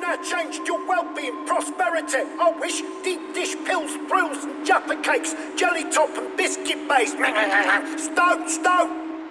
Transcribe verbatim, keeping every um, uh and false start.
now changed your well-being, prosperity. I wish deep dish pills, thrills and jaffa cakes, jelly top and biscuit base. Stone, stone.